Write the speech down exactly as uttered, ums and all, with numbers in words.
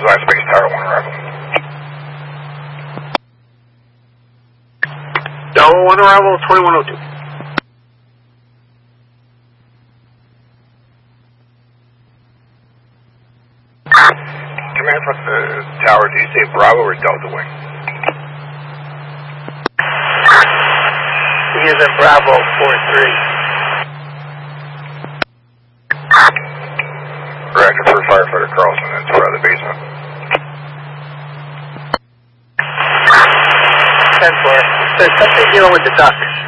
last base tower, one arrival. Tower one arrival, twenty-one oh two. Command from the tower, do you say Bravo or Delta Wing? He is in Bravo four three. Roger for firefighter Carlson, that's for the basement. ten four. There's something dealing with the ducks.